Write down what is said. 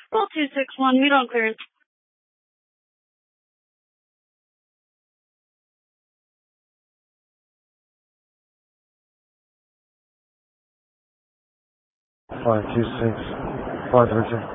Roll 261, meet on clearance. Flight 26, flight Virgin.